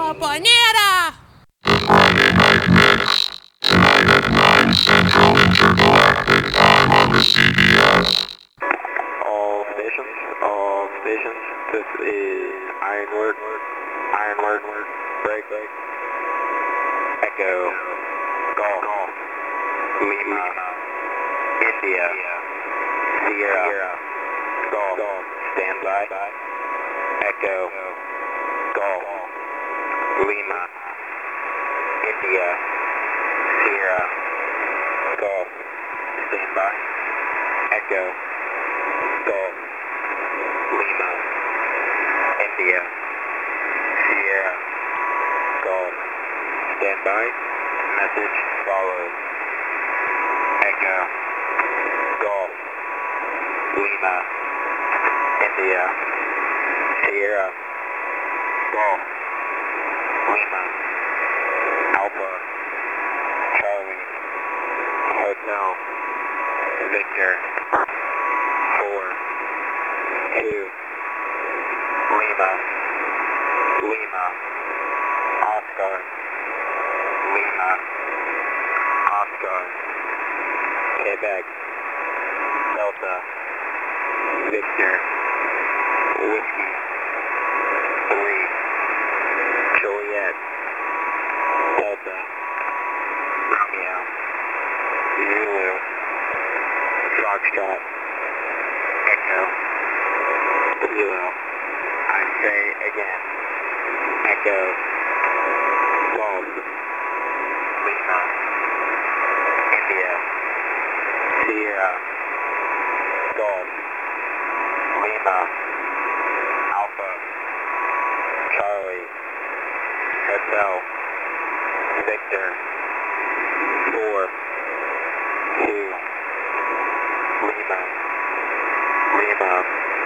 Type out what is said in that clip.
Companheira! The Friday Night Mix. Tonight at 9 Central Intergalactic time on the CBS. All stations, this is Ironwork, break, Echo, Golf, Lima, India, Sierra, Golf, standby, Echo, Golf, Lima, India, Sierra, Golf, standby, Echo, Golf, Lima, India, Sierra, Golf, standby, message follows, Echo, Golf, Lima, India, Sierra, Golf, Lima, Alpha, Charlie, Hotel, Victor, 4, 2, Lima, Oscar, Lima, Oscar, Quebec, Delta, Victor, Whiskey, 3, Juliet, Delta, Romeo, Zulu, Foxtrot, Echo, Kilo. I say again, Echo, Golf, Lima, India, Sierra, Golf, Lima, Alpha, Charlie, Hotel, Victor, 4, 2, Lima,